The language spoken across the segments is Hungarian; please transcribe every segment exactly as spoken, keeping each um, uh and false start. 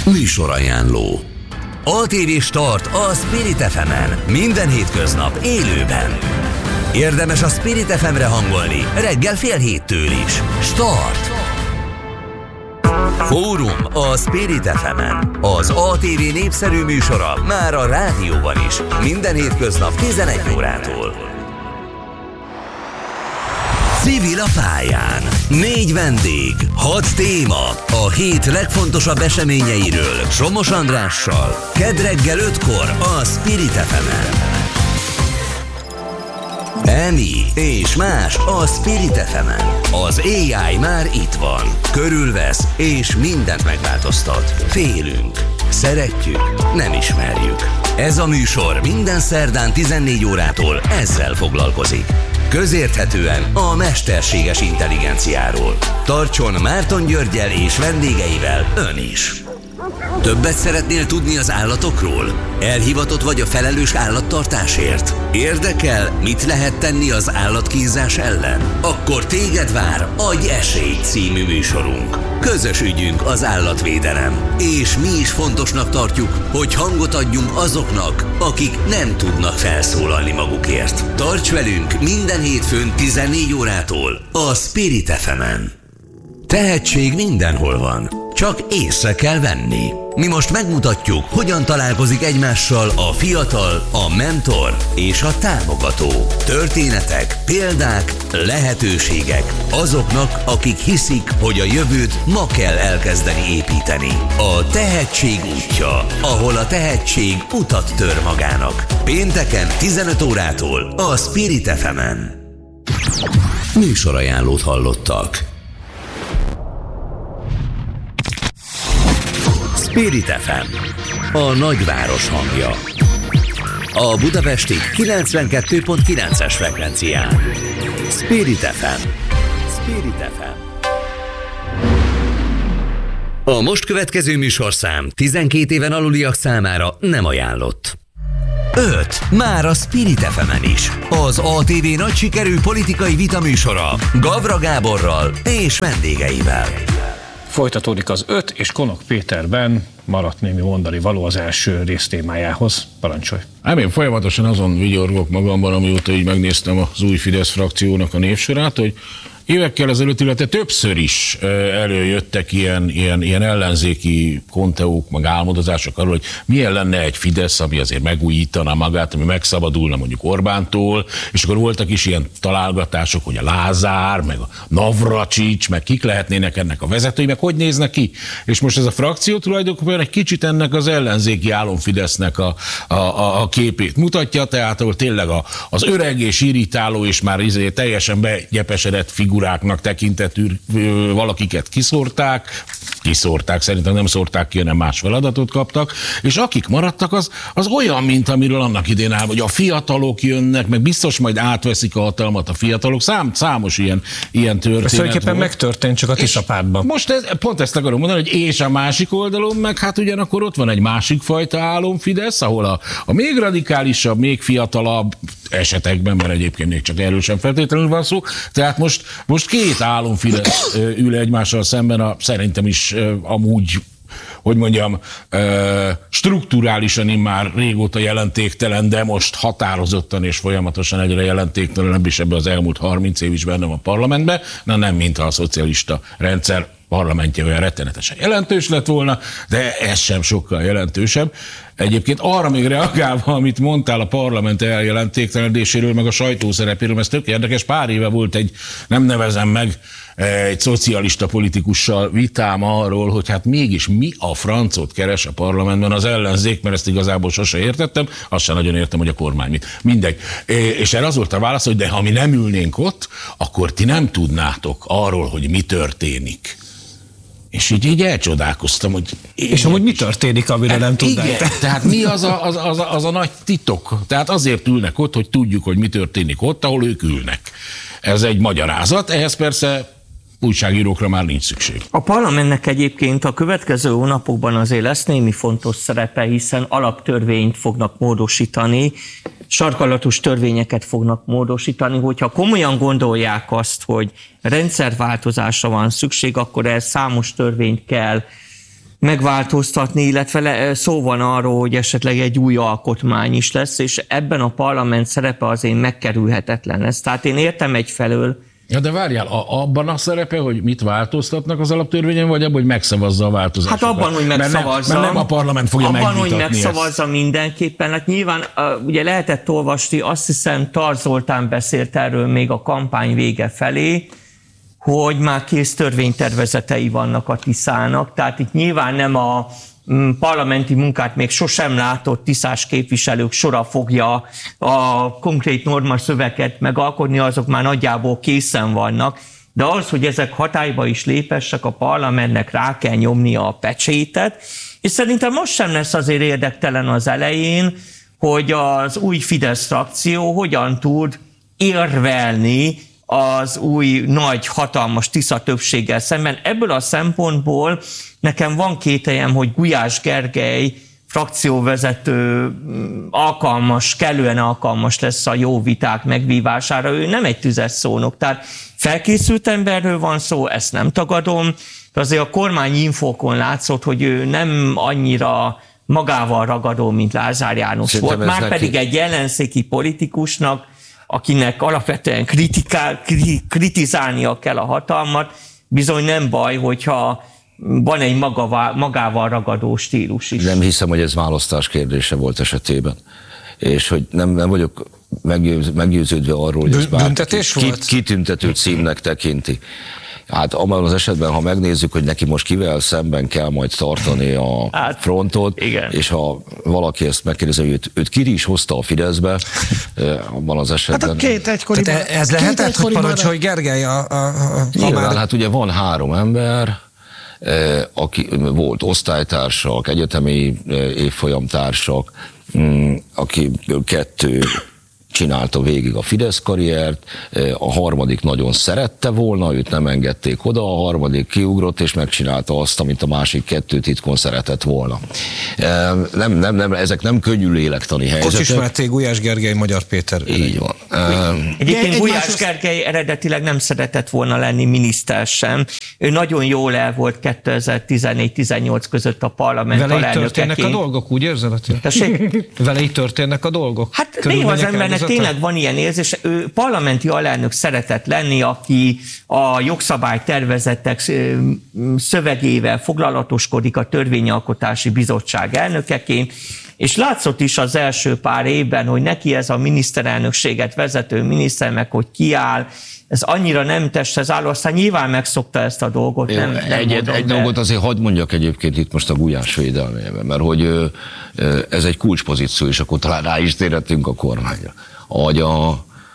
Műsorajánló. á té vé Start a Spirit ef emen. Minden hétköznap élőben. Érdemes a Spirit ef emre hangolni reggel fél héttől is. Start! Fórum a Spirit ef emen. Az á té vé népszerű műsora már a rádióban is. Minden hétköznap tizenegy órától. Civil a pályán. Négy vendég, hat téma. A hét legfontosabb eseményeiről Somos Andrással. Kedd reggel ötkor a Spirit ef emen. Emi és más a Spirit ef emen. Az á i már itt van. Körülvesz és mindent megváltoztat. Félünk, szeretjük, nem ismerjük. Ez a műsor minden szerdán tizennégy órától ezzel foglalkozik. Közérthetően a mesterséges intelligenciáról. Tartson Márton Györggyel és vendégeivel ön is. Többet szeretnél tudni az állatokról? Elhivatott vagy a felelős állattartásért? Érdekel, mit lehet tenni az állatkínzás ellen? Akkor téged vár Adj esélyt című műsorunk. Közös ügyünk az állatvédelem. És mi is fontosnak tartjuk, hogy hangot adjunk azoknak, akik nem tudnak felszólalni magukért. Tarts velünk minden hétfőn tizennégy órától a Spirit ef emen. Tehetség mindenhol van, csak észre kell venni. Mi most megmutatjuk, hogyan találkozik egymással a fiatal, a mentor és a támogató. Történetek, példák, lehetőségek azoknak, akik hiszik, hogy a jövőt ma kell elkezdeni építeni. A tehetség útja, ahol a tehetség utat tör magának. Pénteken tizenöt órától a Spirit ef emen. Műsorajánlót hallottak. Spirit ef em, a nagyváros hangja. A budapesti kilencvenkettő pont kilences frekvencián. Spirit ef em. Spirit ef em. A most következő műsorszám tizenkét éven aluliak számára nem ajánlott. öt. Már a Spirit ef emen is. Az á té vé nagy sikerű politikai vitaműsora Gavra Gáborral és vendégeivel. Folytatódik az öt, és Konok Péterben maradt némi mondani való az első rész témájához. Parancsolj! Hát én folyamatosan azon vigyorgok magamban, amióta így megnéztem az új Fidesz frakciónak a névsorát, hogy évekkel ezelőtt, illetve többször is előjöttek ilyen, ilyen, ilyen ellenzéki konteók, meg álmodozások arról, hogy milyen lenne egy Fidesz, ami azért megújítaná magát, ami megszabadulna mondjuk Orbántól, és akkor voltak is ilyen találgatások, hogy a Lázár, meg a Navracsics, meg kik lehetnének ennek a vezetői, meg hogy néznek ki. És most ez a frakció tulajdonképpen egy kicsit ennek az ellenzéki álomfidesznek a, a, a, a képét mutatja, tehát ahol tényleg a, az öreg és irritáló, és már izé teljesen begyepesedett figuráknak tekintetű valakiket kiszórták, kiszórták, szerintem nem szórták ki, hanem más feladatot kaptak, és akik maradtak, az, az olyan, mint amiről annak idén áll, hogy a fiatalok jönnek, meg biztos majd átveszik a hatalmat a fiatalok, Szám, számos ilyen, ilyen történet. Ez tulajdonképpen megtörtént, csak a Tiszapártban. Most ez, pont ezt akarom mondani, hogy és a másik oldalon, meg hát ugyanakkor ott van egy másik fajta álomfidesz, ahol a, a még radikálisabb, még fiatalabb esetekben, mert egyébként még csak erről sem feltétlenül van szó, tehát most, most két álomfidesz ül egymással szemben, a, szerintem is amúgy, hogy mondjam, strukturálisan immár régóta jelentéktelen, de most határozottan és folyamatosan egyre jelentéktelenebb is ebben az elmúlt harminc év is benne van a parlamentben, na nem, mintha a szocialista rendszer parlamentje olyan rettenetesen jelentős lett volna, de ez sem sokkal jelentősebb. Egyébként arra még reagálva, amit mondtál a parlament eljelentéktelenedéséről, meg a sajtó szerepéről, ez tök érdekes, pár éve volt egy, nem nevezem meg, egy szocialista politikussal vitám arról, hogy hát mégis mi a francot keres a parlamentben az ellenzék, mert ezt igazából sose értettem, azt sem nagyon értem, hogy a kormány mit. Mindegy. És erre az volt a válasz, hogy de ha mi nem ülnénk ott, akkor ti nem tudnátok arról, hogy mi történik. És így, így elcsodálkoztam, hogy... És amúgy mi történik, amire nem tudnánk? Igen, tehát mi az a, az, az, a, az a nagy titok? Tehát azért ülnek ott, hogy tudjuk, hogy mi történik ott, ahol ők ülnek. Ez egy magyarázat, ehhez persze újságírókra már nincs szükség. A parlamentnek egyébként a következő hónapokban azért lesz némi fontos szerepe, hiszen alaptörvényt fognak módosítani, sarkalatos törvényeket fognak módosítani, hogyha komolyan gondolják azt, hogy rendszerváltozásra van szükség, akkor ehhez számos törvényt kell megváltoztatni, illetve szó van arról, hogy esetleg egy új alkotmány is lesz, és ebben a parlament szerepe azért megkerülhetetlen lesz. Tehát én értem egyfelől. Ja, de várjál, a, abban a szerepe, hogy mit változtatnak az alaptörvényen, vagy abban, hogy megszavazza a változásokat? Hát abban, hogy megszavazza. Mert nem, mert nem a parlament fogja abban, megvitatni hogy megszavazza ezt. mindenképpen. Hát nyilván ugye lehetett olvasni, azt hiszem Tar Zoltán beszélt erről még a kampány vége felé, hogy már kész törvénytervezetei vannak a Tiszának, tehát itt nyilván nem a parlamenti munkát még sosem látott tiszás képviselők sora fogja a konkrét norma szöveget megalkotni, azok már nagyjából készen vannak, de az, hogy ezek hatályba is lépessek, a parlamentnek rá kell nyomnia a pecsétet, és szerintem most sem lesz azért érdektelen az elején, hogy az új Fidesz frakció hogyan tud érvelni az új, nagy, hatalmas Tisza többséggel szemben. Ebből a szempontból nekem van kételjem, hogy Gulyás Gergely frakcióvezető alkalmas, kellően alkalmas lesz a jó viták megvívására. Ő nem egy tüzes szónok, tehát felkészült emberről van szó, ezt nem tagadom, de azért a kormány infókon látszott, hogy ő nem annyira magával ragadó, mint Lázár János Szerintem volt. Már pedig neki... egy ellenzéki politikusnak, akinek alapvetően kritikál, kritizálnia kell a hatalmat, bizony nem baj, hogyha van egy magával, magával ragadó stílus is. Nem hiszem, hogy ez választás kérdése volt esetében. És hogy nem, nem vagyok meggyőz, meggyőződve arról, hogy ez büntetés bár kit, kitüntető címnek tekinti. Hát abban az esetben, ha megnézzük, hogy neki most kivel szemben kell majd tartani a hát, frontot, igen. És ha valaki ezt megkérdezi, hogy őt, őt ki is hozta a Fideszbe, abban az esetben... Hát a két egykori... Tehát ez két lehetett, hogy parancsolj Gergely a... a, a Nyilván, hát ugye van három ember, aki volt osztálytársak, egyetemi évfolyamtársak, aki kettő csinálta végig a Fidesz karriert, a harmadik nagyon szerette volna, őt nem engedték oda, a harmadik kiugrott és megcsinálta azt, amit a másik kettő titkon szeretett volna. Nem, nem, nem, ezek nem könnyű lélektani helyzetek. Hogy ismerték Gulyás Gergely, Magyar Péter? Így van. Egyébként Gulyás Gergely eredetileg nem szeretett volna lenni miniszter sem. Ő nagyon jól el volt kétezer-tizennégy-tizennyolc között a parlament alelnökeként. Vele így történnek a dolgok, úgy érzed? Vele így történnek a dolgok? Hát néha az embernek tényleg van ilyen érzés, ő parlamenti alelnök szeretett lenni, aki a jogszabálytervezetek szövegével foglalatoskodik a törvényalkotási bizottság elnökeként, és látszott is az első pár évben, hogy neki ez a miniszterelnökséget vezető miniszter, meg hogy kiáll, ez annyira nem testhez álló, aztán nyilván megszokta ezt a dolgot. Én nem, nem egy egy, egy dolgot azért hadd mondjak egyébként itt most a Gulyás védelmében, mert hogy ez egy kulcspozíció, és akkor talán rá is térhetünk a kormányra. Hogy a,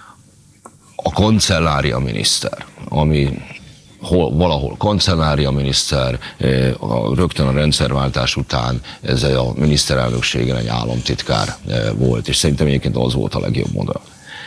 a kancellária miniszter, ami hol, valahol kancellária miniszter, a, rögtön a rendszerváltás után ez a miniszterelnökségen egy államtitkár volt, és szerintem egyébként az volt a legjobb modell.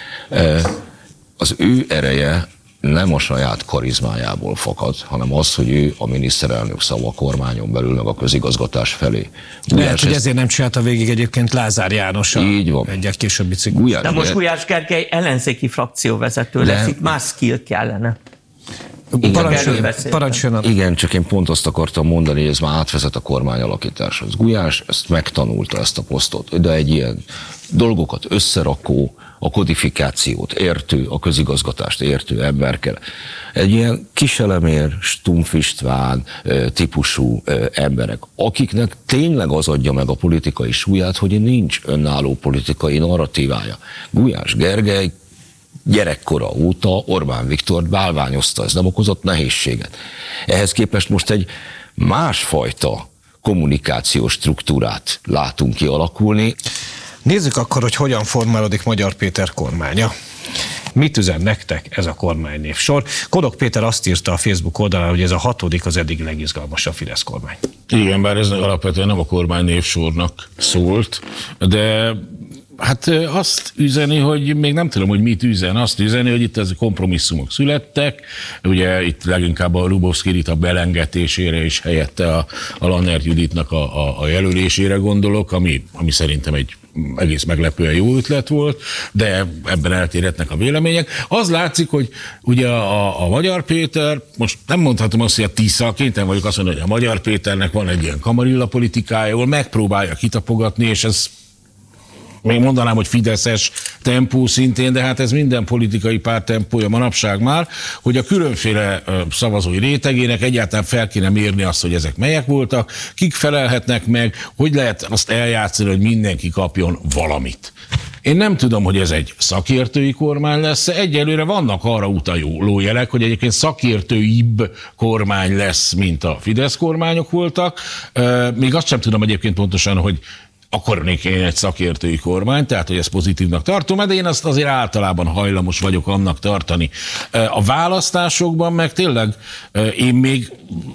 Az ő ereje nem a saját karizmájából fakad, hanem az, hogy ő a miniszterelnök szava a kormányon belül, meg a közigazgatás felé. Lehet, hogy ezért nem csinálta végig egyébként Lázár János egy későbbi cikk. De most Gulyás Gergely ellenzéki frakcióvezető lesz, itt más skill kellene. Parancsoljon. Igen, csak én pont azt akartam mondani, hogy ez már átvezet a kormány alakításhoz. Gulyás ezt megtanulta, ezt a posztot, de egy ilyen dolgokat összerakó, a kodifikációt értő, a közigazgatást értő ember kell. Egy ilyen Kiselemér, Stumpf István típusú emberek, akiknek tényleg az adja meg a politikai súlyát, hogy nincs önálló politikai narratívája. Gulyás Gergely gyerekkora óta Orbán Viktort bálványozta, ez nem okozott nehézséget. Ehhez képest most egy másfajta kommunikációs struktúrát látunk kialakulni. Nézzük akkor, hogy hogyan formálódik Magyar Péter kormánya. Mit üzen nektek ez a kormánynév sor? Kodok Péter azt írta a Facebook oldalán, hogy ez a hatodik, az eddig legizgalmasabb Fidesz kormány. Igen, bár ez alapvetően nem a kormány névsornak szólt, de Hát azt üzeni, hogy még nem tudom, hogy mit üzen, azt üzeni, hogy itt ez kompromisszumok születtek, ugye itt leginkább a Lubovszky Rita belengetésére és helyette a, a Lannert Juditnak a, a, a jelölésére gondolok, ami, ami szerintem egy egész meglepően jó ötlet volt, de ebben eltérhetnek a vélemények. Az látszik, hogy ugye a, a Magyar Péter, most nem mondhatom azt, hogy a Tisza, kénytelen vagyok azt mondani, hogy a Magyar Péternek van egy ilyen kamarilla politikája, ahol megpróbálja kitapogatni, és ez még mondanám, hogy fideszes tempó szintén, de hát ez minden politikai párt tempója manapság már, hogy a különféle szavazói rétegének egyáltalán fel kéne mérni azt, hogy ezek melyek voltak, kik felelhetnek meg, hogy lehet azt eljátszani, hogy mindenki kapjon valamit. Én nem tudom, hogy ez egy szakértői kormány lesz, egyelőre vannak arra utaló jelek, hogy egyébként szakértőibb kormány lesz, mint a Fidesz kormányok voltak. Még azt sem tudom egyébként pontosan, hogy akarnék én egy szakértői kormány, tehát hogy ezt pozitívnak tartom, de én azt azért általában hajlamos vagyok annak tartani. A választásokban meg tényleg én még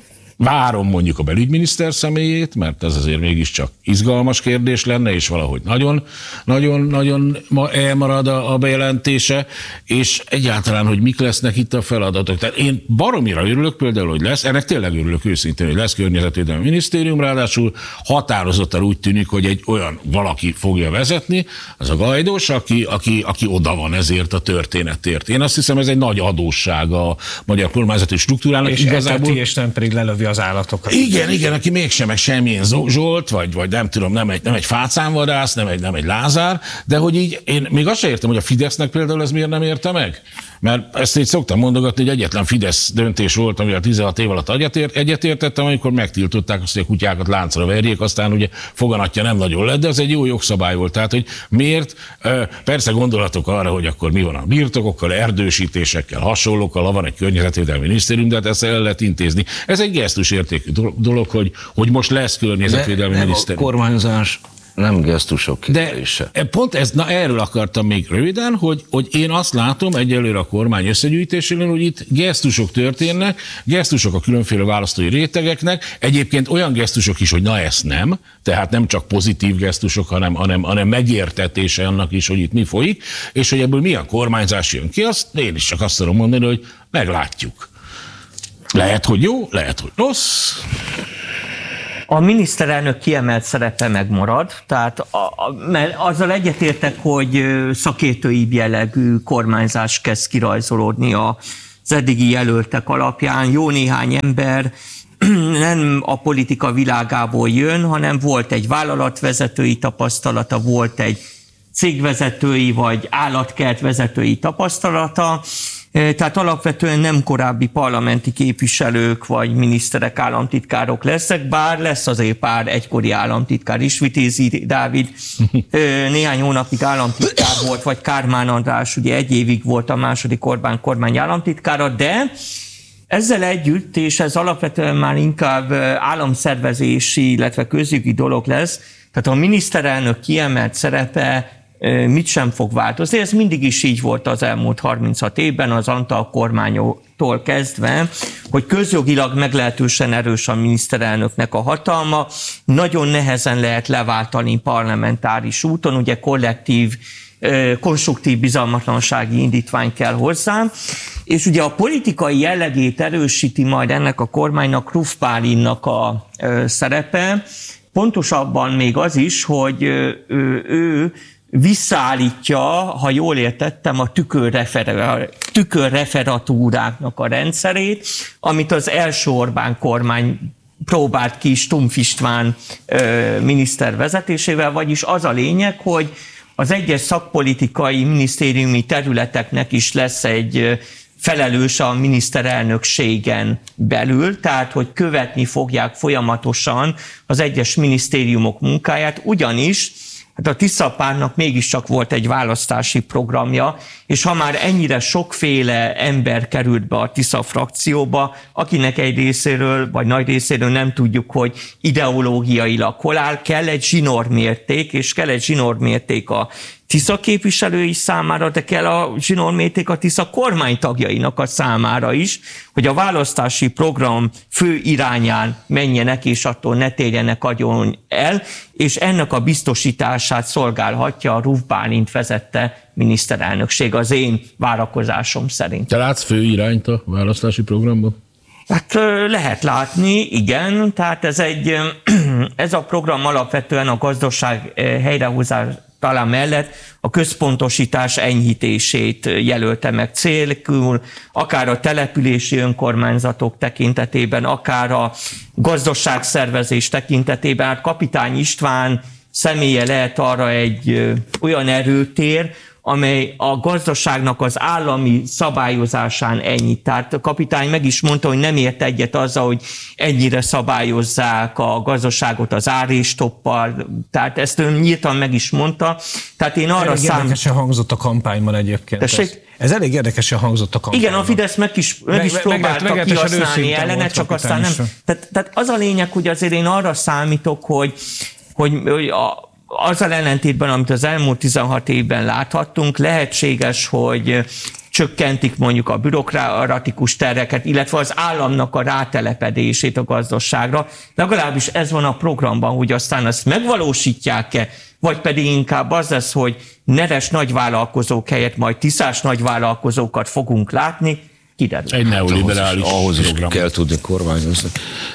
várom mondjuk a belügyminiszter személyét, mert ez azért mégiscsak izgalmas kérdés lenne, és valahogy nagyon, nagyon, nagyon elmarad a, a bejelentése, és egyáltalán, hogy mik lesznek itt a feladatok. Tehát én baromira örülök például, hogy lesz, ennek tényleg örülök őszintén, hogy lesz környezetvédelmi minisztérium, ráadásul határozottan úgy tűnik, hogy egy olyan valaki fogja vezetni, az a Gajdos, aki, aki, aki oda van ezért a történetért. Én azt hiszem, ez egy nagy adósság a magyar kormányzati struktúrának. És igazából... eteti, és nem pedig lelövi az állatokat. Igen, igen, aki mégsem meg semmilyen Zsolt, vagy, vagy nem tudom, nem egy, nem egy fácánvadász, nem egy, nem egy Lázár, de hogy így én még azt sem értem, hogy a Fidesznek például ez miért nem érte meg. Mert ezt így szoktam mondogatni, hogy egyetlen Fidesz döntés volt, amivel tizenhat év alatt egyetért, egyetértettem, amikor megtiltották azt, hogy a kutyákat láncra verjék, aztán ugye foganatja nem nagyon lett, de ez egy jó jogszabály volt. Tehát, hogy miért? Persze gondolatok arra, hogy akkor mi van a birtokokkal, erdősítésekkel, hasonlókkal, ha van egy környezetvédelmi minisztérium, de hát ezt el lehet intézni. Ez egy gesztusértékű dolog, hogy, hogy most lesz környezetvédelmi minisztérium. A kormányzás nem gesztusok kérdése. De pont ez, na erről akartam még röviden, hogy, hogy én azt látom egyelőre a kormány összegyűjtésénél, hogy itt gesztusok történnek, gesztusok a különféle választói rétegeknek, egyébként olyan gesztusok is, hogy na ezt nem, tehát nem csak pozitív gesztusok, hanem, hanem, hanem megértetése annak is, hogy itt mi folyik, és hogy ebből milyen kormányzás jön ki, azt én is csak azt tudom mondani, hogy meglátjuk. Lehet, hogy jó, lehet, hogy rossz. A miniszterelnök kiemelt szerepe megmarad, tehát a, a, mert azzal egyetértek, hogy szakértői jellegű kormányzás kezd kirajzolódni az eddigi jelöltek alapján. Jó néhány ember nem a politika világából jön, hanem volt egy vállalatvezetői tapasztalata, volt egy cégvezetői vagy állatkertvezetői tapasztalata, tehát alapvetően nem korábbi parlamenti képviselők vagy miniszterek, államtitkárok lesznek, bár lesz azért pár egykori államtitkár is, Vitézi Dávid néhány hónapig államtitkár volt, vagy Kármán András, ugye egy évig volt a második Orbán kormány államtitkára, de ezzel együtt, és ez alapvetően már inkább államszervezési, illetve közjogi dolog lesz, tehát a miniszterelnök kiemelt szerepe mit sem fog változni. Ez mindig is így volt az elmúlt harminchat évben, az Antal kormánytól kezdve, hogy közjogilag meglehetősen erős a miniszterelnöknek a hatalma, nagyon nehezen lehet leváltani parlamentáris úton, ugye kollektív, konstruktív bizalmatlansági indítvány kell hozzá, és ugye a politikai jellegét erősíti majd ennek a kormánynak Kruf Bálinnak a szerepe, pontosabban még az is, hogy ő, ő visszaállítja, ha jól értettem, a tükörrefer- tükörreferatúráknak a rendszerét, amit az első Orbán kormány próbált ki Stumpf István ö, miniszter vezetésével, vagyis az a lényeg, hogy az egyes szakpolitikai minisztériumi területeknek is lesz egy felelős a miniszterelnökségen belül, tehát hogy követni fogják folyamatosan az egyes minisztériumok munkáját, ugyanis hát a Tisza pártnak mégiscsak volt egy választási programja, és ha már ennyire sokféle ember került be a Tisza frakcióba, akinek egy részéről, vagy nagy részéről nem tudjuk, hogy ideológiailag hol áll, kell egy zsinórmérték, és kell egy zsinórmérték a Tisza képviselői számára, de kell a zsinórmérték a Tisza kormány tagjainak a számára is, hogy a választási program fő irányán menjenek, és attól ne térjenek agyon el, és ennek a biztosítását szolgálhatja a Ruf Bálint vezette miniszterelnökség az én várakozásom szerint. Te látsz fő irányt a választási programban? Hát lehet látni, igen, tehát ez, egy, ez a program alapvetően a gazdaság helyrehozása talán mellett a központosítás enyhítését jelölte meg célkül, akár a települési önkormányzatok tekintetében, akár a gazdaságszervezés tekintetében. Hát Kapitány István személye lehet arra egy olyan erőtér, amely a gazdaságnak az állami szabályozásán ennyit. Tehát a kapitány meg is mondta, hogy nem ért egyet azzal, hogy ennyire szabályozzák a gazdaságot az áréstoppal, tehát ezt ön nyíltan meg is mondta. Tehát én arra elég szám... érdekesen hangzott a kampányban egyébként. Ez, ez elég érdekesen hangzott a kampányban. Igen, a Fidesz meg is, meg, meg is próbálta kihasználni ellene, csak aztán nem. Tehát, tehát az a lényeg, hogy azért én arra számítok, hogy, hogy, hogy a azzal ellentétben, amit az elmúlt tizenhat évben láthattunk, lehetséges, hogy csökkentik mondjuk a bürokratikus terheket, illetve az államnak a rátelepedését a gazdaságra. Legalábbis ez van a programban, hogy aztán azt megvalósítják-e, vagy pedig inkább az lesz, hogy neres nagyvállalkozók helyett majd tiszás nagyvállalkozókat fogunk látni, kiderül. Egy neoliberális hát ahhoz is, ahhoz is kell tudni kormányozni.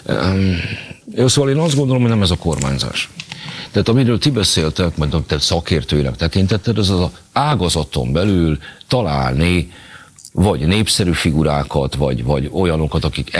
Um, szóval én azt gondolom, hogy nem ez a kormányzás. Tehát amiről ti beszéltek, meg te szakértőinek tekintetted, az az ágazaton belül találni vagy népszerű figurákat, vagy, vagy olyanokat, akik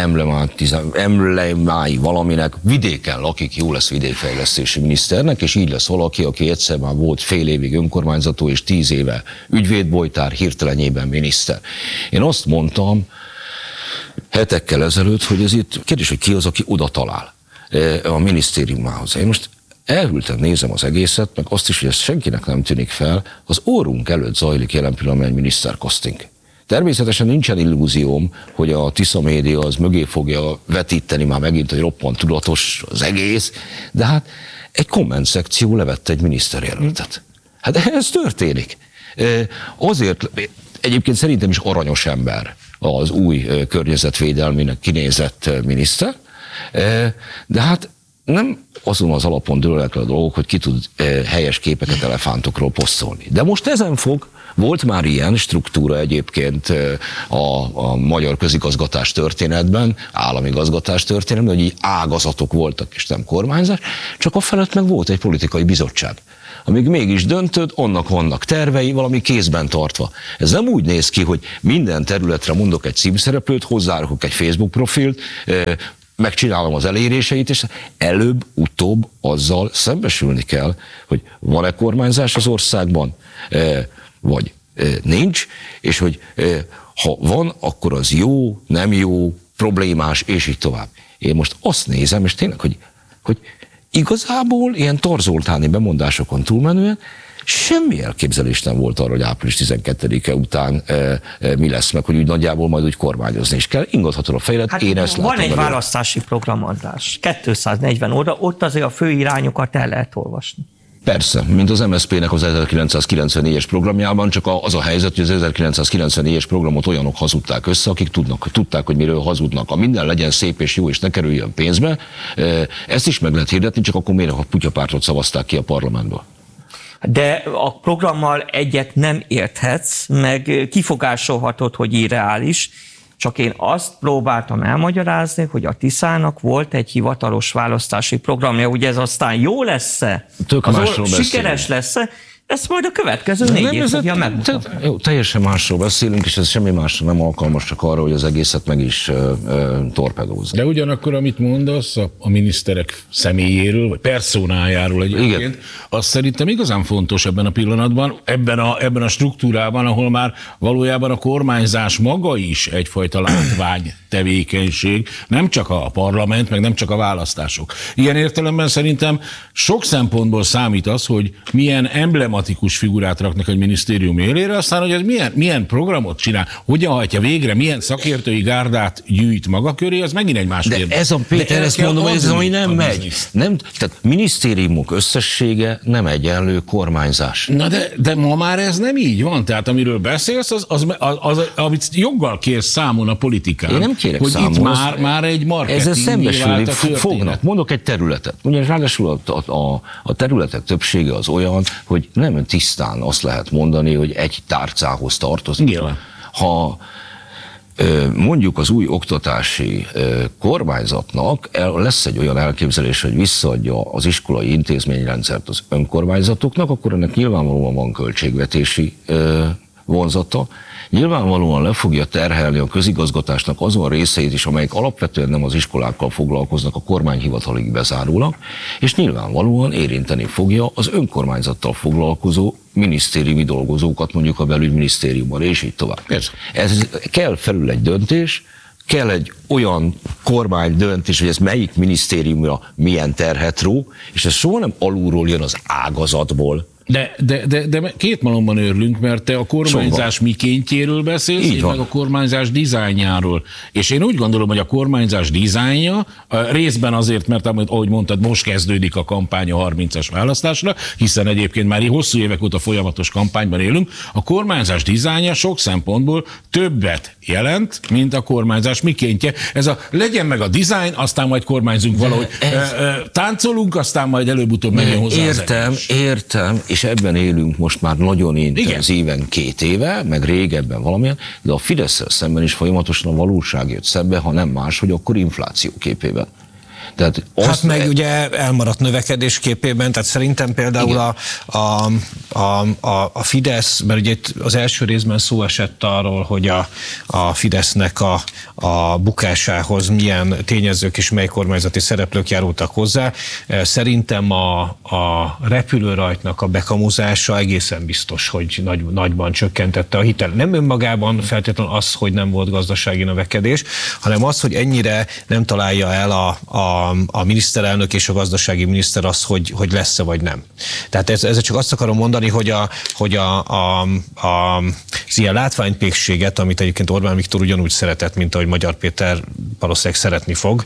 emblemái valaminek, vidéken lakik, jó lesz vidékfejlesztési miniszternek, és így lesz valaki, aki egyszer már volt fél évig önkormányzató, és tíz éve ügyvédbojtár, hirtelenjében miniszter. Én azt mondtam hetekkel ezelőtt, hogy ez itt kérdés, hogy ki az, aki oda talál a minisztériumához. Én most elhűlten nézem az egészet, meg azt is, hogy ez senkinek nem tűnik fel, az orrunk előtt zajlik jelen pillanatban egy miniszterkaszting. Természetesen nincsen illúzióm, hogy a Tisza média az mögé fogja vetíteni már megint, hogy roppant tudatos az egész, de hát egy komment szekció levette egy miniszterjelöltet. Hát ez történik. Azért egyébként szerintem is aranyos ember az új környezetvédelmének kinézett miniszter, de hát nem azon az alapon dőlnek le a dolgok, hogy ki tud helyes képeket elefántokról posztolni. De most ezen fog, volt már ilyen struktúra egyébként a, a magyar közigazgatás történetben, állami igazgatás történetben, hogy így ágazatok voltak és nem kormányzás, csak a felett meg volt egy politikai bizottság. Amíg mégis döntött, annak vannak tervei, valami kézben tartva. Ez nem úgy néz ki, hogy minden területre mondok egy címszereplőt, hozzárakok egy Facebook profilt, megcsinálom az eléréseit, és előbb-utóbb azzal szembesülni kell, hogy van-e kormányzás az országban, vagy nincs, és hogy ha van, akkor az jó, nem jó, problémás, és így tovább. Én most azt nézem, és tényleg, hogy, hogy igazából ilyen tarzoltáni bemondásokon túlmenően semmi elképzelés nem volt arra, hogy április tizenkettedike után e, e, mi lesz meg, hogy úgy nagyjából majd úgy kormányozni is kell. Ingathatod a fejlet, hát én ezt van látom. Van egy belőle. választási programadás, kétszáznegyven óra, ott azért a fő irányokat el lehet olvasni. Persze, mint az em es zé pé-nek az ezerkilencszázkilencvennégyes programjában, csak az a helyzet, hogy az ezerkilencszázkilencvennégyes programot olyanok hazudták össze, akik tudnak, tudták, hogy miről hazudnak. A minden legyen szép és jó, és ne kerüljön pénzbe. Ezt is meg lehet hirdetni, csak akkor miért a kutyapártot szavazták ki a parlamentből? De a programmal egyet nem érthetsz, meg kifogásolhatod, hogy irreális, csak én azt próbáltam elmagyarázni, hogy a Tiszának volt egy hivatalos választási programja, hogy ez aztán jó lesz-e, az sikeres lesz-e, ezt majd a következő de négy év fogja megmutatni. Jó, teljesen másról beszélünk, és ez semmi másra nem alkalmas, csak arra, hogy az egészet meg is uh, uh, torpedózza. De ugyanakkor, amit mondasz a, a miniszterek személyéről, vagy personájáról egyébként, igen, az szerintem igazán fontos ebben a pillanatban, ebben a, ebben a struktúrában, ahol már valójában a kormányzás maga is egyfajta látvány tevékenység, nem csak a parlament, meg nem csak a választások. Ilyen értelemben szerintem sok szempontból számít az, hogy milyen emblematikus figurát raknak egy minisztérium élére, aztán, hogy ez milyen, milyen programot csinál, hogyan hajtja végre, milyen szakértői gárdát gyűjt maga köré, az megint egy más De kérdés. ez a Péter, ezt mondom, hogy ez ami nem megy. Nem, tehát minisztériumok összessége nem egyenlő kormányzás. Na de, de ma már ez nem így van. Tehát amiről beszélsz, az, az, az, az amit joggal kérsz számon a politikán. Én nem kérek hogy számon. Itt már, már egy marketing. Ezzel szembesülni fognak. Mondok egy területet. Ugye ráadásul a, a, a területek többsége az olyan, hogy nem tisztán azt lehet mondani, hogy egy tárcához tartozik. Nyilván. Ha mondjuk az új oktatási kormányzatnak lesz egy olyan elképzelés, hogy visszaadja az iskolai intézményrendszert az önkormányzatoknak, akkor ennek nyilvánvalóan van költségvetési vonzata. Nyilvánvalóan le fogja terhelni a közigazgatásnak azon részeit is, amelyek alapvetően nem az iskolákkal foglalkoznak, a kormányhivatalig bezárólag, és nyilvánvalóan érinteni fogja az önkormányzattal foglalkozó minisztériumi dolgozókat, mondjuk a belügyminisztériumban, és így tovább. Ez. Ez kell felül egy döntés, kell egy olyan kormány döntés, hogy ez melyik minisztériumra milyen terhet ró, és ez soha nem alulról jön az ágazatból. De, de, de, de két malomban örülünk, mert te a kormányzás Somban. mikéntjéről beszélsz, így és van. Meg a kormányzás dizájnjáról. És én úgy gondolom, hogy a kormányzás dizájnja részben azért, mert ahogy mondtad, most kezdődik a kampány a harmincas választásra, hiszen egyébként már hosszú évek óta folyamatos kampányban élünk. A kormányzás dizájnja sok szempontból többet jelent, mint a kormányzás mikéntje. Ez a legyen meg a dizájn, aztán majd kormányzunk valahogy. Ez... Táncolunk, aztán majd előbb-utóbb megjön hozzá. Értem, értem, és ebben élünk most már nagyon intenzíven Igen. két éve, meg régebben valamilyen, de a Fidesszel szemben is folyamatosan a valóság jött szembe, ha nem más, hogy akkor infláció képében. Tehát hát meg e... ugye elmaradt növekedés képében, tehát szerintem például a, a, a, a, a Fidesz, mert ugye itt az első részben szó esett arról, hogy a, a Fidesznek a, a bukásához milyen tényezők és mely kormányzati szereplők járultak hozzá. Szerintem a, a repülőrajtnak a bekamuzása egészen biztos, hogy nagy, nagyban csökkentette a hitel. Nem önmagában feltétlenül az, hogy nem volt gazdasági növekedés, hanem az, hogy ennyire nem találja el a, a a miniszterelnök és a gazdasági miniszter az, hogy, hogy lesz-e vagy nem. Tehát ez, ezzel csak azt akarom mondani, hogy, a, hogy a, a, a, az ilyen látványpékséget, amit egyébként Orbán Viktor ugyanúgy szeretett, mint ahogy Magyar Péter valószínűleg szeretni fog,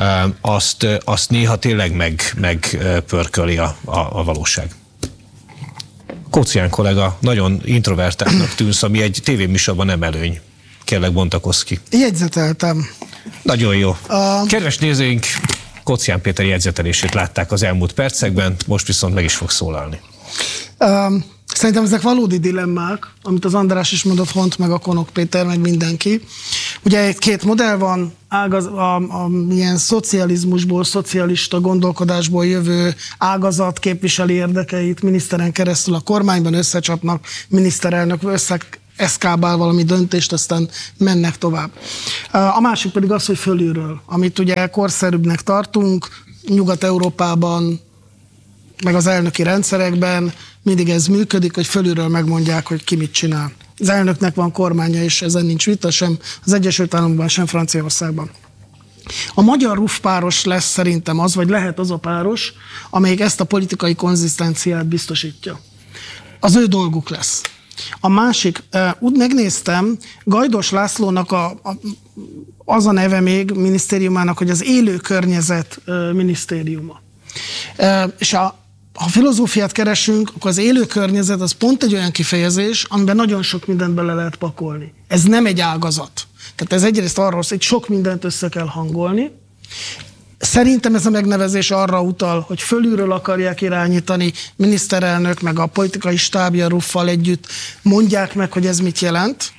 azt, azt néha tényleg meg, megpörköli a, a, a valóság. Kócián kollega, nagyon introvertáltnak tűnsz, ami egy tévéműsorban nem előny. Kérlek, bontakozz ki. Jegyzeteltem. Nagyon jó. A... Kedves nézőink, Kócián Péter jegyzetelését látták az elmúlt percekben, most viszont meg is fog szólalni. Um, szerintem ezek valódi dilemmák, amit az András is mondott, Hont, meg a Konok Péter, meg mindenki. Ugye két modell van, ágaz, a, a, ilyen szocializmusból, szocialista gondolkodásból jövő ágazat képviseli érdekeit, miniszteren keresztül a kormányban összecsapnak, miniszterelnök össze eszkábál valami döntést, aztán mennek tovább. A másik pedig az, hogy fölülről, amit ugye korszerűbbnek tartunk, Nyugat-Európában, meg az elnöki rendszerekben mindig ez működik, hogy fölülről megmondják, hogy ki mit csinál. Az elnöknek van kormánya, és ezen nincs vita sem az Egyesült Államokban, sem Franciaországban. A magyar RUF páros lesz szerintem az, vagy lehet az a páros, amelyik ezt a politikai konzisztenciát biztosítja. Az ő dolguk lesz. A másik, úgy megnéztem, Gajdos Lászlónak a, a, az a neve még minisztériumának, hogy az élő környezet minisztériuma. És a, ha filozófiát keresünk, akkor az élő környezet az pont egy olyan kifejezés, amiben nagyon sok mindent bele lehet pakolni. Ez nem egy ágazat. Tehát ez egyrészt arról, hogy sok mindent össze kell hangolni. Szerintem ez a megnevezés arra utal, hogy fölülről akarják irányítani, miniszterelnök meg a politikai stábja ruffal együtt mondják meg, hogy ez mit jelent,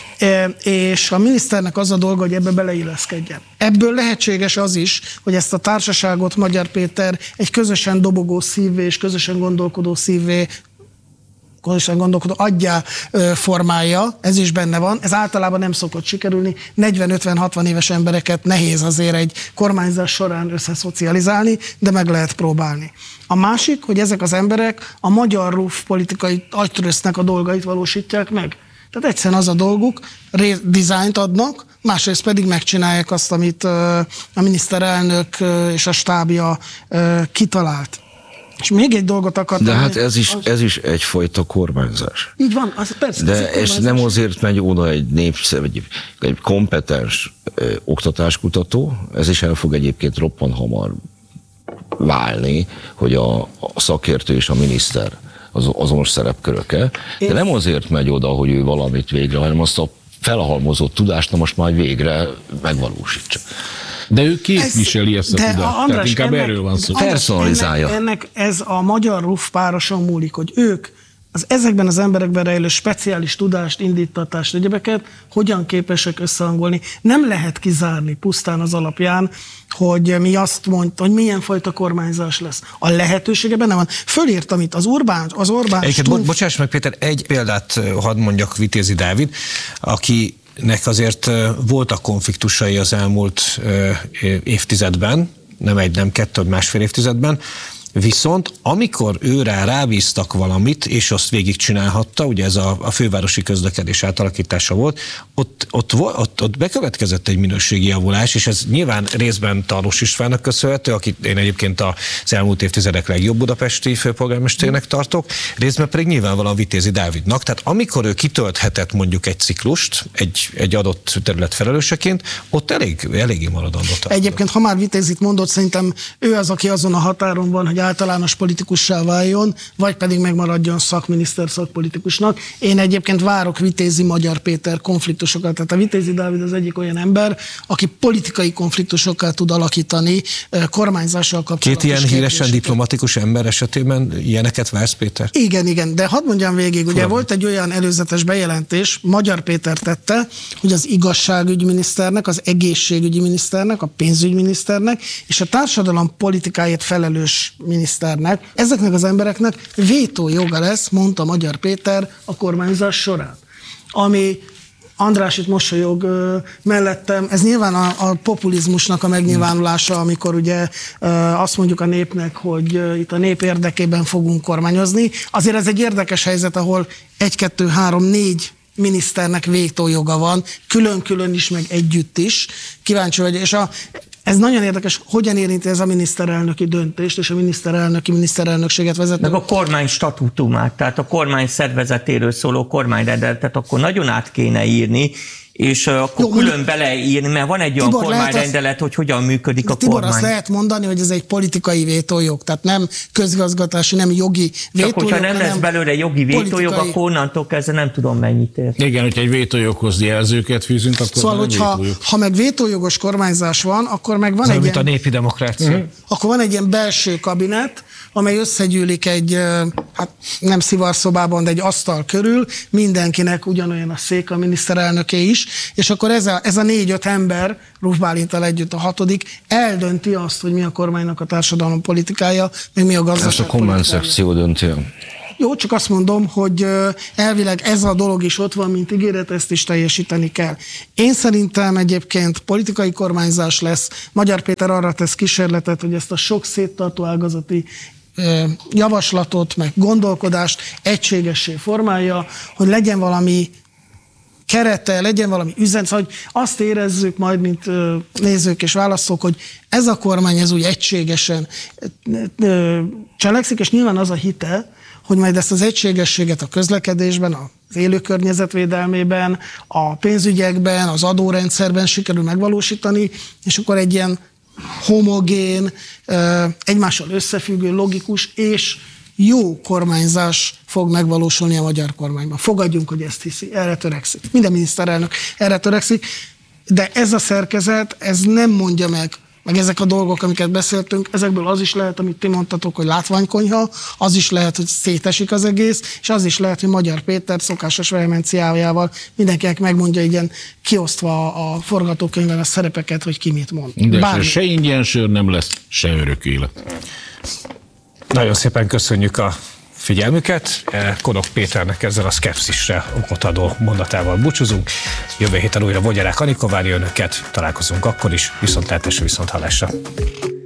és a miniszternek az a dolga, hogy ebbe beleilleszkedjen. Ebből lehetséges az is, hogy ezt a társaságot Magyar Péter egy közösen dobogó szívvé és közösen gondolkodó szívvé közösen gondolkodó adjá formája, ez is benne van, ez általában nem szokott sikerülni, negyven-ötven-hatvan éves embereket nehéz azért egy kormányzás során összeszocializálni, de meg lehet próbálni. A másik, hogy ezek az emberek a magyar RUF politikai agytrösznek a dolgait valósítják meg. Tehát egyszerűen az a dolguk, dizájnt adnak, másrészt pedig megcsinálják azt, amit a miniszterelnök és a stábja kitalált. És még egy dolgot akartam... De hát ez is, ez is egyfajta kormányzás. Így van, az persze. De ez, ez nem azért megy oda egy népszerű, egy, egy kompetens ö, oktatáskutató, ez is el fog egyébként roppan hamar válni, hogy a, a szakértő és a miniszter az, azonos szerepköröke, de nem azért megy oda, hogy ő valamit végre, hanem azt a felhalmozott tudást na most már végre megvalósítsa. De ő képviseli ezt a tudást, András, tehát inkább ennek, erről van szó. Personalizálja. Ennek, ennek ez a magyar ruf pároson múlik, hogy ők az ezekben az emberekben rejlő speciális tudást, indítatást, egyebeket hogyan képesek összehangolni. Nem lehet kizárni pusztán az alapján, hogy mi azt mondta, hogy milyen fajta kormányzás lesz. A lehetősége benne van. Fölírtam itt az Orbán, az Orbán... Egyébként, bo- bocsáss meg Péter, egy példát hadd mondjak Vitézi Dávid, aki nek azért voltak konfliktusai az elmúlt évtizedben, nem egy, nem kettő, másfél évtizedben, viszont amikor őrá rábíztak valamit, és azt végigcsinálhatta, ugye ez a, a fővárosi közlekedés átalakítása volt, ott, ott, ott, ott bekövetkezett egy minőségi javulás, és ez nyilván részben Tarlós Istvánnak köszönhető, akit én egyébként az elmúlt évtizedek legjobb budapesti főpolgármesterének tartok, részben pedig nyilvánvalóan Vitézi Dávidnak, tehát amikor ő kitölthetett mondjuk egy ciklust, egy, egy adott terület felelőseként, ott elég, eléggé maradandott. Egyébként, ha már Vitézit mondott, szerintem ő az, aki azon a határon van, hogy általános politikussá váljon, vagy pedig megmaradjon szakminiszter szakpolitikusnak. Én egyébként várok Vitézi Magyar Péter konfliktusokat. Tehát a Vitézi Dávid az egyik olyan ember, aki politikai konfliktusokkal tud alakítani kormányzással kapcsolatos. Két ilyen híresen diplomatikus ember esetében ilyeneket vársz, Péter? Igen, igen, de hadd mondjam végig, ugye volt egy olyan előzetes bejelentés, Magyar Péter tette, hogy az igazságügyminiszternek, az egészségügyminiszternek, a pénzügyminiszternek és a társadalom politikáért felelős miniszternek, ezeknek az embereknek vétójoga lesz, mondta Magyar Péter a kormányzás során. Ami András itt mosolyog mellettem, ez nyilván a, a populizmusnak a megnyilvánulása, amikor ugye azt mondjuk a népnek, hogy itt a nép érdekében fogunk kormányozni. Azért ez egy érdekes helyzet, ahol egy, kettő, három, négy miniszternek vétójoga van, külön-külön is, meg együtt is. Kíváncsi vagy, és a ez nagyon érdekes, hogyan érinti ez a miniszterelnöki döntést, és a miniszterelnöki miniszterelnökséget vezető. Meg a kormány statútumát, tehát a kormány szervezetéről szóló kormányrendeletet akkor nagyon át kéne írni, és akkor Jó, külön beleírni, mert van egy olyan Tibor, kormányrendelet, hogy hogyan működik a Tibor, kormány. Tibor, azt lehet mondani, hogy ez egy politikai vétójog, tehát nem közigazgatási, nem jogi vétójog. Csak hogyha nem lesz belőle jogi vétójog, politikai... akkor onnantól kezdve nem tudom mennyit ér. Igen, hogyha egy vétójoghoz jelzőket fűzünk, akkor szóval, hogyha, ha meg vétójogos kormányzás van, akkor meg van ez egy ilyen... a népi demokrácia. Uh-huh. Akkor van egy ilyen belső kabinet, amely összegyűlik egy, hát nem szivarszobában, de egy asztal körül, mindenkinek ugyanolyan a szék, a miniszterelnöké is, és akkor ez a, ez a négy-öt ember, Ruf Bálintal együtt a hatodik, eldönti azt, hogy mi a kormánynak a társadalom politikája, meg mi a gazdaság Ezt a command szekció dönti. Jó, csak azt mondom, hogy elvileg ez a dolog is ott van, mint ígéret, ezt is teljesíteni kell. Én szerintem egyébként politikai kormányzás lesz. Magyar Péter arra tesz kísérletet, hogy ezt a sok széttartó ágazati javaslatot, meg gondolkodást egységessé formálja, hogy legyen valami kerete, legyen valami üzenet, hogy azt érezzük majd, mint nézők és választók, hogy ez a kormány ez úgy egységesen cselekszik, és nyilván az a hite, hogy majd ezt az egységességet a közlekedésben, az élő környezetvédelmében, a pénzügyekben, az adórendszerben sikerül megvalósítani, és akkor egy ilyen homogén, egymással összefüggő, logikus és jó kormányzás fog megvalósulni a magyar kormányban. Fogadjunk, hogy ezt hiszi, erre törekszik. Minden miniszterelnök erre törekszik, de ez a szerkezet, ez nem mondja meg, meg ezek a dolgok, amiket beszéltünk, ezekből az is lehet, amit ti mondtatok, hogy látványkonyha, az is lehet, hogy szétesik az egész, és az is lehet, hogy Magyar Péter szokásos vehemenciájával mindenkinek megmondja ilyen kiosztva a forgatókönyvben a szerepeket, hogy ki mit mond. De se ingyen sör nem lesz, se örök élet. Nagyon szépen köszönjük a figyelmüket. Konok Péternek ezzel a szkepszisre okot adó mondatával búcsúzunk. Jövő héten újra Vogyarák Anikó várja önöket. Találkozunk akkor is. Viszontlátásra, viszonthallásra.